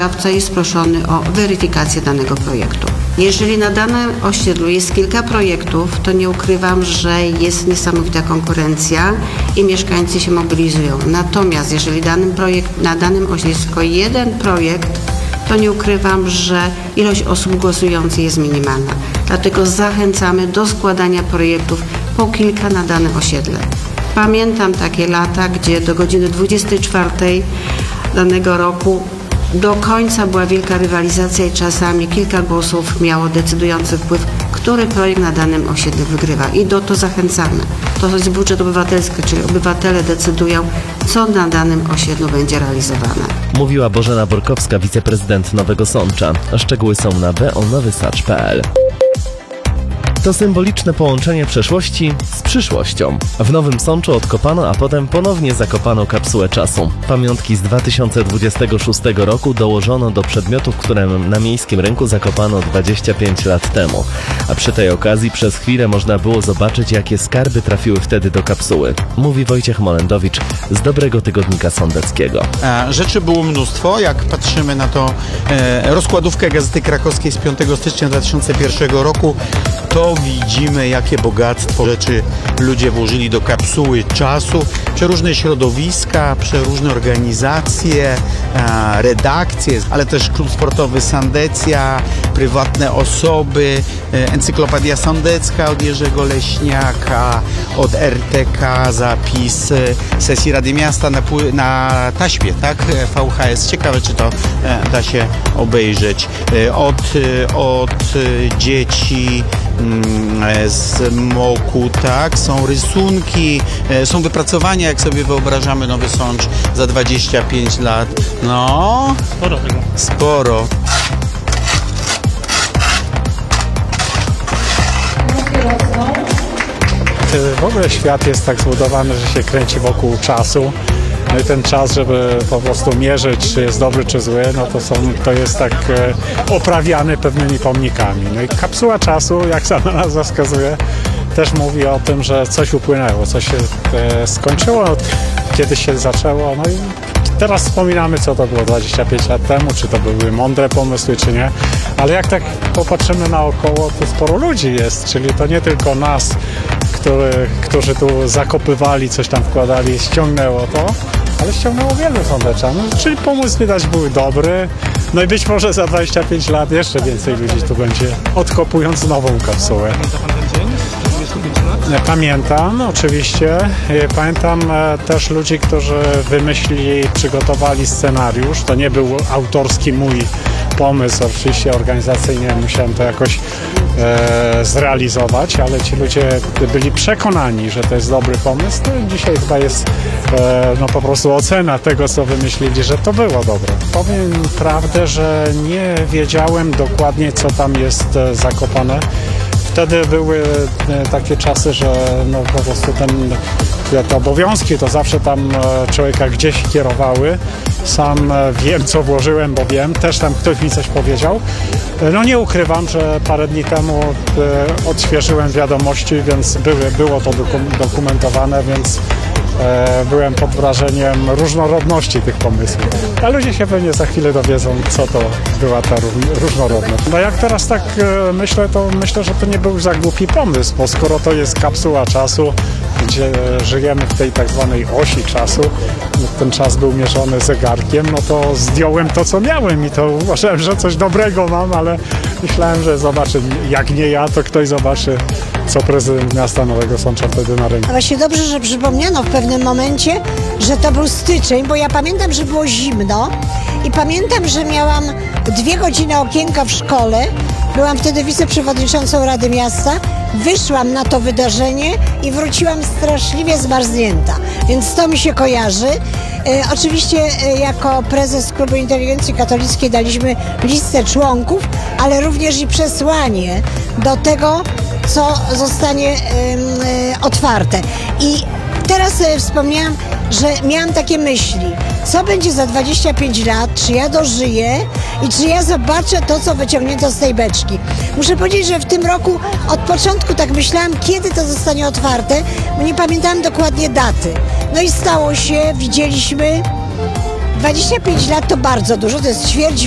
pracodawca jest proszony o weryfikację danego projektu. Jeżeli na danym osiedlu jest kilka projektów, to nie ukrywam, że jest niesamowita konkurencja i mieszkańcy się mobilizują. Natomiast jeżeli na danym osiedlu jest tylko jeden projekt, to nie ukrywam, że ilość osób głosujących jest minimalna. Dlatego zachęcamy do składania projektów po kilka na danym osiedle. Pamiętam takie lata, gdzie do godziny 24 danego roku do końca była wielka rywalizacja i czasami kilka głosów miało decydujący wpływ, który projekt na danym osiedlu wygrywa. I do to zachęcamy. To jest budżet obywatelski, czyli obywatele decydują, co na danym osiedlu będzie realizowane. Mówiła Bożena Borkowska, wiceprezydent Nowego Sącza. Szczegóły są na bonowysacz.pl. To symboliczne połączenie przeszłości z przyszłością. W Nowym Sączu odkopano, a potem ponownie zakopano kapsułę czasu. Pamiątki z 2026 roku dołożono do przedmiotów, które na miejskim rynku zakopano 25 lat temu. A przy tej okazji przez chwilę można było zobaczyć, jakie skarby trafiły wtedy do kapsuły. Mówi Wojciech Molendowicz z Dobrego Tygodnika Sądeckiego. Rzeczy było mnóstwo. Jak patrzymy na to rozkładówkę Gazety Krakowskiej z 5 stycznia 2001 roku, to widzimy, jakie bogactwo rzeczy ludzie włożyli do kapsuły czasu. Przeróżne środowiska, przeróżne organizacje, redakcje, ale też klub sportowy Sandecja, prywatne osoby, Encyklopedia Sądecka od Jerzego Leśniaka, od RTK, zapis sesji Rady Miasta na taśmie, tak? VHS. Ciekawe, czy to da się obejrzeć. Od dzieci z MOK-u, tak? Są rysunki, są wypracowania, jak sobie wyobrażamy Nowy Sącz za 25 lat. No, Sporo tego. Sporo. W ogóle świat jest tak zbudowany, że się kręci wokół czasu. No i ten czas, żeby po prostu mierzyć, czy jest dobry, czy zły, no to jest tak oprawiany pewnymi pomnikami. No i kapsuła czasu, jak sama nazwa wskazuje, też mówi o tym, że coś upłynęło, coś się skończyło, kiedyś się zaczęło. No i teraz wspominamy, co to było 25 lat temu, czy to były mądre pomysły, czy nie. Ale jak tak popatrzymy naokoło, to sporo ludzi jest, czyli to nie tylko nas, którzy tu zakopywali, coś tam wkładali, ściągnęło to, ale ściągnęło wielu sądeczan. No, czyli pomysł widać był dobry. No i być może za 25 lat jeszcze więcej ludzi tu będzie, odkopując nową kapsułę. Pamięta pan ten dzień? 25 lat? Pamiętam, oczywiście. Pamiętam też ludzi, którzy wymyślili, przygotowali scenariusz. To nie był autorski mój pomysł, oczywiście organizacyjnie musiałem to jakoś zrealizować, ale ci ludzie byli przekonani, że to jest dobry pomysł. No dzisiaj chyba jest po prostu ocena tego, co wymyślili, że to było dobre. Powiem prawdę, że nie wiedziałem dokładnie, co tam jest zakopane. Wtedy były takie czasy, że no po prostu te obowiązki to zawsze tam człowieka gdzieś kierowały. Sam wiem, co włożyłem, bo wiem. Też tam ktoś mi coś powiedział. No nie ukrywam, że parę dni temu odświeżyłem wiadomości, więc było to dokumentowane, więc byłem pod wrażeniem różnorodności tych pomysłów. A ludzie się pewnie za chwilę dowiedzą, co to była ta różnorodność. No jak teraz tak myślę, to myślę, że to nie był za głupi pomysł, bo skoro to jest kapsuła czasu, gdzie żyjemy w tej tak zwanej osi czasu, ten czas był mierzony zegarkiem, no to zdjąłem to, co miałem i to uważałem, że coś dobrego mam, ale myślałem, że zobaczę, jak nie ja, to ktoś zobaczy, co prezydent miasta Nowego Sącza wtedy na rynku. A właśnie dobrze, że przypomniano w pewnym momencie, że to był styczeń, bo ja pamiętam, że było zimno i pamiętam, że miałam 2 godziny okienka w szkole. Byłam wtedy wiceprzewodniczącą Rady Miasta. Wyszłam na to wydarzenie i wróciłam straszliwie zmarznięta, więc to mi się kojarzy. Oczywiście jako prezes Klubu Inteligencji Katolickiej daliśmy listę członków, ale również i przesłanie do tego, co zostanie otwarte. I teraz sobie wspomniałam, że miałam takie myśli, co będzie za 25 lat, czy ja dożyję i czy ja zobaczę to, co wyciągnięto z tej beczki. Muszę powiedzieć, że w tym roku od początku tak myślałam, kiedy to zostanie otwarte, bo nie pamiętałam dokładnie daty. No i stało się, widzieliśmy, 25 lat to bardzo dużo, to jest ćwierć